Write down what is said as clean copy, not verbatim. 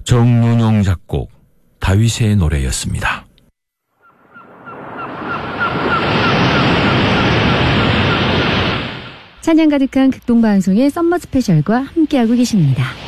정윤용 작곡, 다윗의 노래였습니다. 찬양 가득한 극동방송의 썸머 스페셜과 함께하고 계십니다.